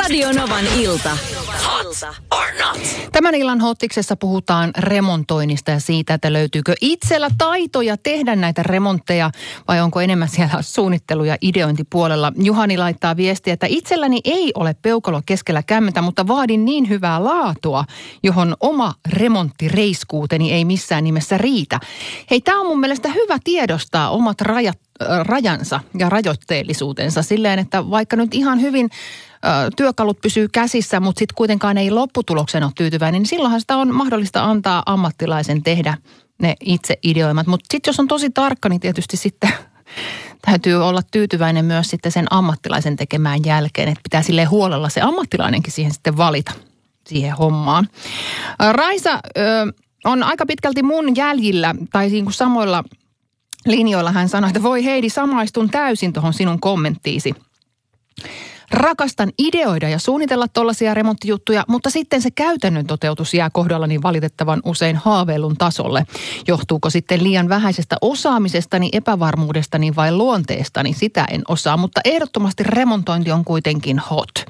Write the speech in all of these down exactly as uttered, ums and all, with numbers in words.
Radio Novan ilta. Hot or not? Tämän illan Hottiksessa puhutaan remontoinnista ja siitä, että löytyykö itsellä taitoja tehdä näitä remontteja vai onko enemmän siellä suunnittelu- ja ideointipuolella. Juhani laittaa viestiä, että itselläni ei ole peukalo keskellä kämmentä, mutta vaadin niin hyvää laatua, johon oma remonttireiskuuteni ei missään nimessä riitä. Hei, tämä on mun mielestä hyvä tiedostaa omat rajat, äh, rajansa ja rajoitteellisuutensa silleen, että vaikka nyt ihan hyvin työkalut pysyy käsissä, mutta sitten kuitenkaan ei lopputulokseen ole tyytyväinen, niin silloinhan sitä on mahdollista antaa ammattilaisen tehdä ne itse ideoimat. Mutta sitten jos on tosi tarkka, niin tietysti sitten täytyy olla tyytyväinen myös sitten sen ammattilaisen tekemään jälkeen, että pitää silleen huolella se ammattilainenkin siihen sitten valita siihen hommaan. Raisa ö, on aika pitkälti mun jäljillä tai niin kuin samoilla linjoilla. Hän sanoi, että voi Heidi, samaistun täysin tuohon sinun kommenttiisi. Rakastan ideoida ja suunnitella tollaisia remonttijuttuja, mutta sitten se käytännön toteutus jää kohdallani valitettavan usein haaveilun tasolle. Johtuuko sitten liian vähäisestä osaamisestani, epävarmuudestani vai luonteestani? Sitä en osaa, mutta ehdottomasti remontointi on kuitenkin hot. Öö,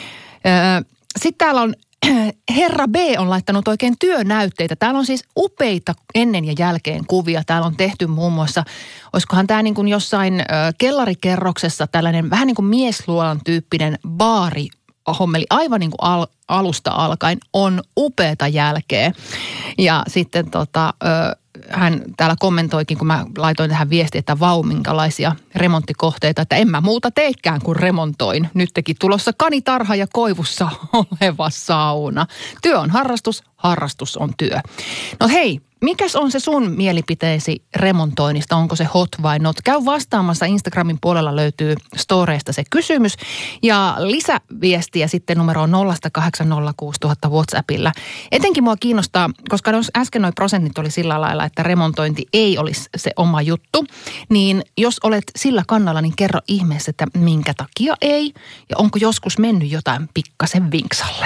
sitten täällä on Herra B on laittanut oikein työnäytteitä. Täällä on siis upeita ennen ja jälkeen kuvia. Täällä on tehty muun muassa, olisikohan tämä niin kuin jossain ö, kellarikerroksessa tällainen vähän niin kuin miesluolan tyyppinen baari hommeli aivan niin kuin al, alusta alkaen. On upeata jälkeä. Ja sitten tota, ö, hän täällä kommentoikin, kun mä laitoin tähän viestiä, että vau, minkälaisia remonttikohteita, että en mä muuta teekään kuin remontoin. Nyt teki tulossa kanitarha ja koivussa oleva sauna. Työ on harrastus, harrastus on työ. No hei, mikäs on se sun mielipiteesi remontoinnista? Onko se hot vai not? Käy vastaamassa, Instagramin puolella löytyy storeista se kysymys. Ja lisäviestiä sitten numero nolla kahdeksan nolla kuusi nolla nolla nolla WhatsAppilla. Etenkin mua kiinnostaa, koska äsken noi prosentit oli sillä lailla, että remontointi ei olisi se oma juttu. Niin jos olet sillä kannalla, niin kerro ihmeessä, että minkä takia ei. Ja onko joskus mennyt jotain pikkasen vinksalle?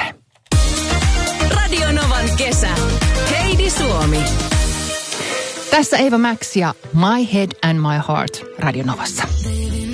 Radio Novan kesä. Heidi Suomi. Tässä Eva Max ja My Head and My Heart Radio Novassa.